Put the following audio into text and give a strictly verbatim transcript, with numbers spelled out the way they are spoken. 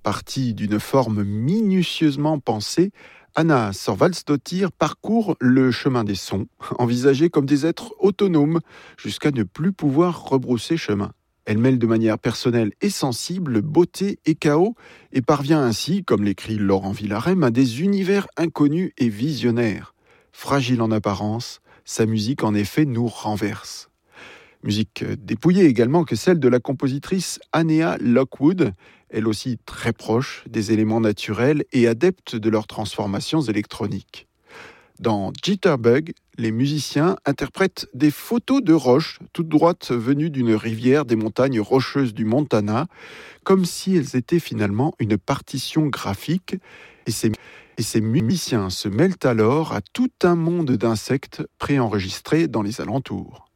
Partie d'une forme minutieusement pensée, Anna Thorvaldsdottir parcourt le chemin des sons, envisagés comme des êtres autonomes, jusqu'à ne plus pouvoir rebrousser chemin. Elle mêle de manière personnelle et sensible beauté et chaos, et parvient ainsi, comme l'écrit Laurent Villarem, à des univers inconnus et visionnaires. Fragile en apparence, sa musique en effet nous renverse. Musique dépouillée également que celle de la compositrice Annea Lockwood, elle aussi très proche des éléments naturels et adepte de leurs transformations électroniques. Dans Jitterbug, les musiciens interprètent des photos de roches toutes droites venues d'une rivière des montagnes rocheuses du Montana, comme si elles étaient finalement une partition graphique, et ces, et ces musiciens se mêlent alors à tout un monde d'insectes préenregistrés dans les alentours.